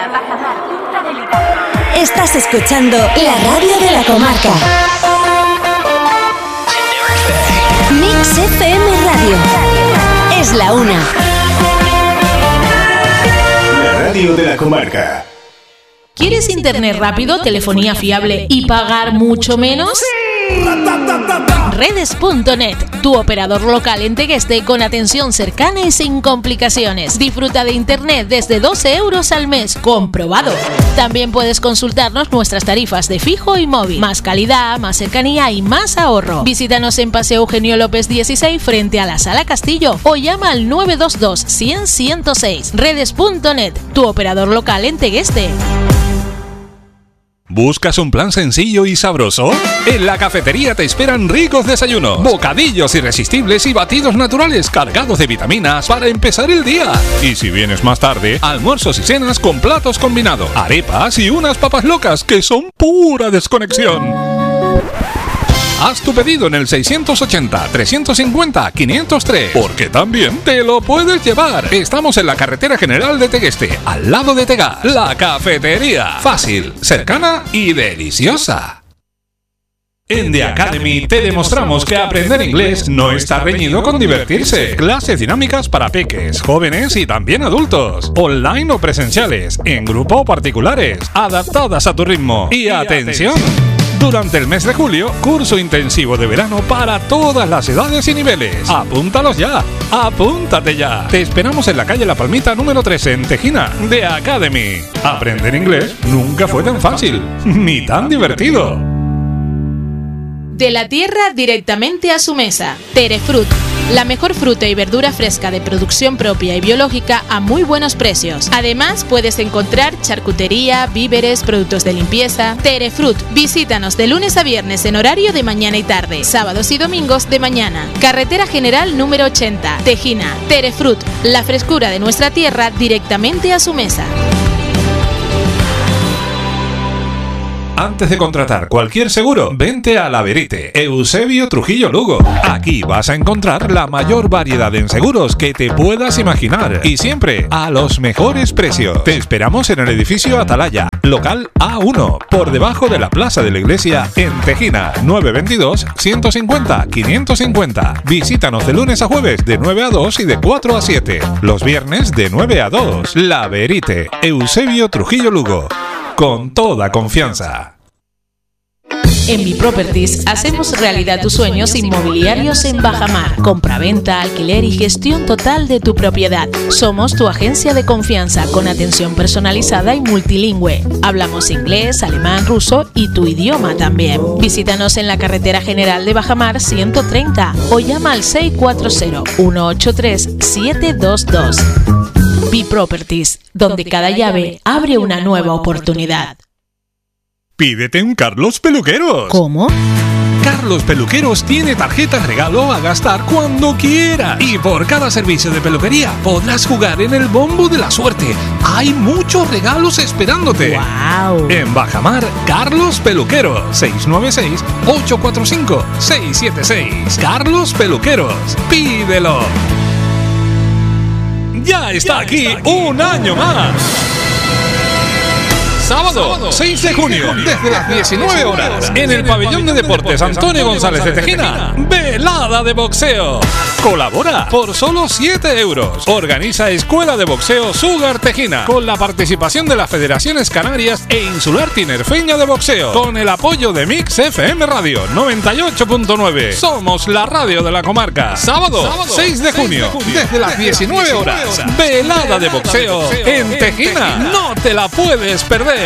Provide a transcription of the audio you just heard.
Bajamar, Punta del Hidalgo. Estás escuchando la radio de la comarca. Mix FM Radio. Es la una. La radio de la comarca. ¿Quieres internet rápido, telefonía fiable y pagar mucho menos? ¡Sí! Redes.net, tu operador local en Tegueste con atención cercana y sin complicaciones. Disfruta de internet desde 12 euros al mes, comprobado. También puedes consultarnos nuestras tarifas de fijo y móvil. Más calidad, más cercanía y más ahorro. Visítanos en Paseo Eugenio López 16 frente a la Sala Castillo o llama al 922 100 106. Redes.net, tu operador local en Tegueste. ¿Buscas un plan sencillo y sabroso? En la cafetería te esperan ricos desayunos, bocadillos irresistibles y batidos naturales cargados de vitaminas para empezar el día. Y si vienes más tarde, almuerzos y cenas con platos combinados, arepas y unas papas locas que son pura desconexión. Haz tu pedido en el 680-350-503, porque también te lo puedes llevar. Estamos en la carretera general de Tegueste, al lado de Tegas. La cafetería. Fácil, cercana y deliciosa. En The Academy te demostramos que aprender inglés no está reñido con divertirse. Clases dinámicas para peques, jóvenes y también adultos. Online o presenciales, en grupo o particulares, adaptadas a tu ritmo. Y atención, durante el mes de julio, curso intensivo de verano para todas las edades y niveles. ¡Apúntalos ya! ¡Apúntate ya! Te esperamos en la calle La Palmita número 13 en Tejina, The Academy. Aprender inglés nunca fue tan fácil, ni tan divertido. De la tierra directamente a su mesa. Terefrut, la mejor fruta y verdura fresca de producción propia y biológica a muy buenos precios. Además, puedes encontrar charcutería, víveres, productos de limpieza. Terefrut, visítanos de lunes a viernes en horario de mañana y tarde, sábados y domingos de mañana. Carretera General número 80, Tejina. Terefrut, la frescura de nuestra tierra directamente a su mesa. Antes de contratar cualquier seguro, vente a La Verite, Eusebio Trujillo Lugo. Aquí vas a encontrar la mayor variedad en seguros que te puedas imaginar y siempre a los mejores precios. Te esperamos en el edificio Atalaya, local A1, por debajo de la Plaza de la Iglesia en Tejina, 922-150-550. Visítanos de lunes a jueves de 9 a 2 y de 4 a 7. Los viernes de 9 a 2. La Verite, Eusebio Trujillo Lugo. Con toda confianza. En Biproperties hacemos realidad tus sueños inmobiliarios en Bajamar. Compraventa, alquiler y gestión total de tu propiedad. Somos tu agencia de confianza con atención personalizada y multilingüe. Hablamos inglés, alemán, ruso y tu idioma también. Visítanos en la carretera general de Bajamar 130 o llama al 640-183-722. Biproperties, donde cada llave abre una nueva oportunidad. Pídete un Carlos Peluqueros. ¿Cómo? Carlos Peluqueros tiene tarjetas regalo a gastar cuando quiera. Y por cada servicio de peluquería podrás jugar en el bombo de la suerte. Hay muchos regalos esperándote. ¡Wow! En Bajamar, Carlos Peluqueros. 696-845-676. Carlos Peluqueros. Pídelo. Ya está aquí un año más. Sábado 6 de junio, desde las 19 horas, en el Pabellón de Deportes Antonio González de Tejina, velada de boxeo. Colabora por solo 7 euros. Organiza Escuela de Boxeo Sugar Tejina, con la participación de las Federaciones Canarias e Insular Tinerfeña de Boxeo, con el apoyo de Mix FM Radio 98.9. Somos la radio de la comarca. Sábado 6 de junio, desde las 19 horas, velada de boxeo en Tejina. No te la puedes perder.